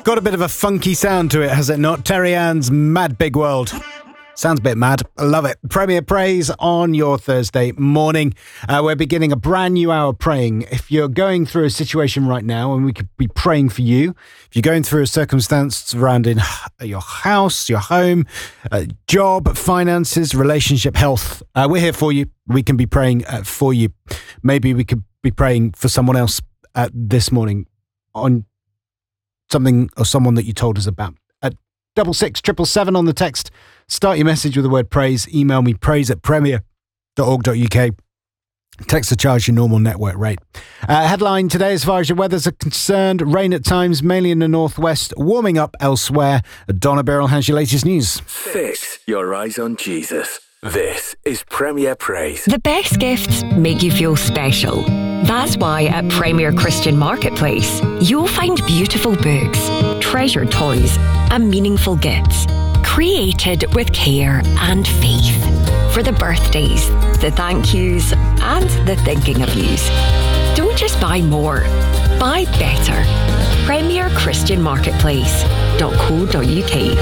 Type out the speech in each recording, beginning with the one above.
Got a bit of a funky sound to it, has it not? Terry Ann's Mad Big World. Sounds a bit mad. I love it. Premier Praise on your Thursday morning. We're beginning a brand new hour praying. If you're going through a situation right now, and we could be praying for you, if you're going through a circumstance surrounding your house, your home, job, finances, relationship, health, we're here for you. We can be praying for you. Maybe we could be praying for someone else this morning on something or someone that you told us about. At 66777 on the text, start your message with the word praise. Email me praise@premier.org.uk. Text to charge your normal network rate. Headline today, as far as your weathers are concerned, rain at times, mainly in the northwest, warming up elsewhere. Donna Birrell has your latest news. Fix your eyes on Jesus. This is Premier Praise. The best gifts make you feel special. That's why at Premier Christian Marketplace, you'll find beautiful books, treasured toys, and meaningful gifts, created with care and faith. For the birthdays, the thank yous, and the thinking of yous. Don't just buy more, buy better. Premier Christian Marketplace.co.uk.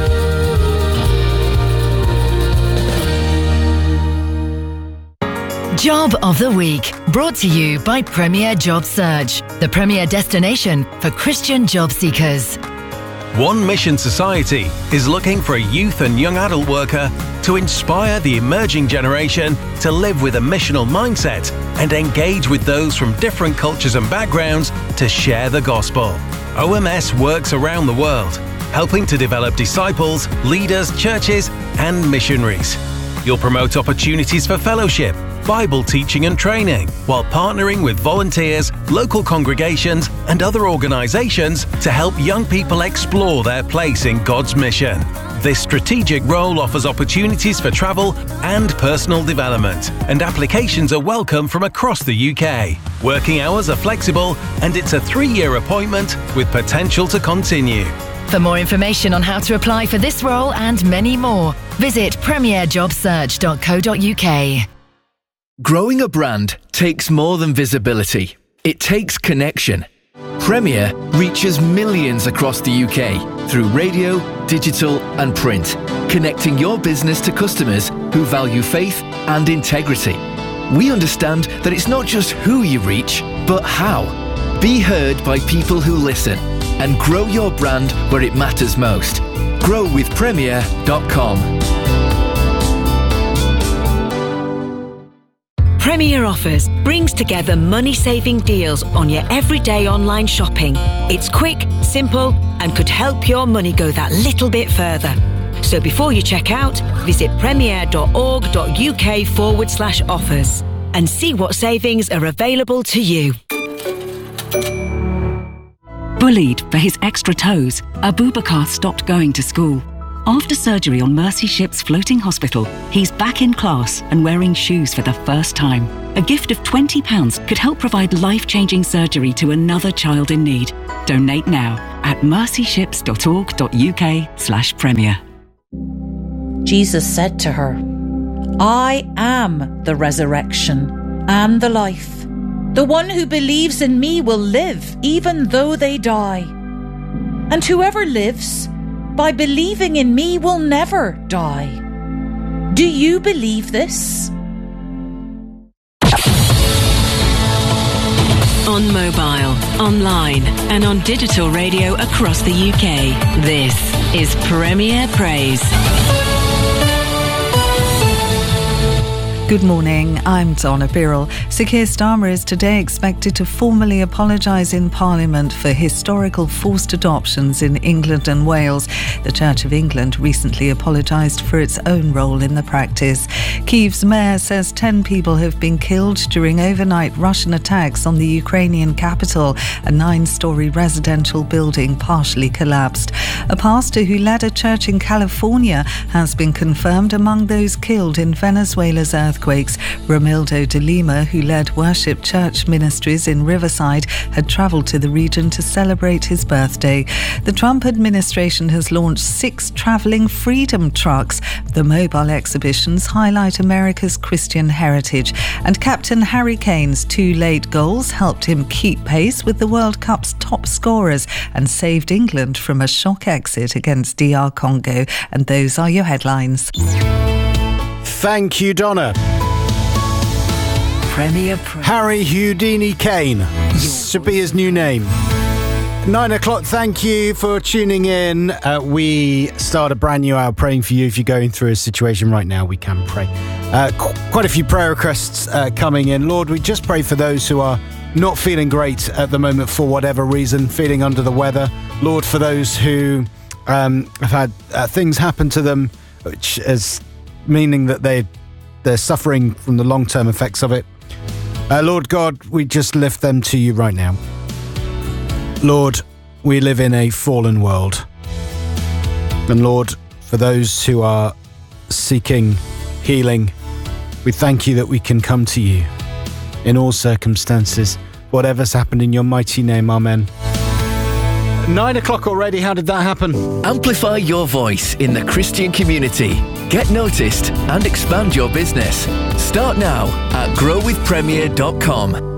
Job of the Week, brought to you by Premier Job Search, the premier destination for Christian job seekers. One Mission Society is looking for a youth and young adult worker to inspire the emerging generation to live with a missional mindset and engage with those from different cultures and backgrounds to share the gospel. OMS works around the world, helping to develop disciples, leaders, churches, and missionaries. You'll promote opportunities for fellowship, Bible teaching and training, while partnering with volunteers, local congregations, and other organisations to help young people explore their place in God's mission. This strategic role offers opportunities for travel and personal development, and applications are welcome from across the UK. Working hours are flexible, and it's a 3-year appointment with potential to continue. For more information on how to apply for this role and many more, visit premierjobsearch.co.uk. Growing a brand takes more than visibility. It takes connection. Premier reaches millions across the UK through radio, digital and print, connecting your business to customers who value faith and integrity. We understand that it's not just who you reach, but how. Be heard by people who listen and grow your brand where it matters most. Growwithpremier.com. Premier Offers brings together money-saving deals on your everyday online shopping. It's quick, simple, and could help your money go that little bit further. So before you check out, visit premier.org.uk/offers and see what savings are available to you. Bullied for his extra toes, Abubakar stopped going to school. After surgery on Mercy Ships Floating Hospital, he's back in class and wearing shoes for the first time. A gift of £20 could help provide life-changing surgery to another child in need. Donate now at mercyships.org.uk/premier. Jesus said to her, I am the resurrection and the life. The one who believes in me will live even though they die. And whoever lives by believing in me will never die. Do you believe this? On mobile, online, and on digital radio across the UK, this is Premier Praise. Good morning, I'm Donna Birrell. Sir Keir Starmer is today expected to formally apologise in Parliament for historical forced adoptions in England and Wales. The Church of England recently apologised for its own role in the practice. Kyiv's mayor says 10 people have been killed during overnight Russian attacks on the Ukrainian capital. A 9-storey residential building partially collapsed. A pastor who led a church in California has been confirmed among those killed in Venezuela's earthquake. earthquakes. Romildo de Lima, who led worship church ministries in Riverside, had travelled to the region to celebrate his birthday. The Trump administration has launched 6 travelling freedom trucks. The mobile exhibitions highlight America's Christian heritage. And Captain Harry Kane's 2 late goals helped him keep pace with the World Cup's top scorers and saved England from a shock exit against DR Congo. And those are your headlines. Thank you, Donna. Premier Praise. Harry Houdini Kane should be his new name. 9 o'clock, thank you for tuning in. We start a brand new hour praying for you. If you're going through a situation right now, we can pray. Quite a few prayer requests coming in. Lord, we just pray for those who are not feeling great at the moment for whatever reason, feeling under the weather. Lord, for those who have had things happen to them, which is meaning that they're suffering from the long-term effects of it. Lord God, we just lift them to you right now. Lord, we live in a fallen world. And Lord, for those who are seeking healing, we thank you that we can come to you in all circumstances. Whatever's happened, in your mighty name, amen. 9 o'clock already, how did that happen? Amplify your voice in the Christian community. Get noticed and expand your business. Start now at growwithpremier.com.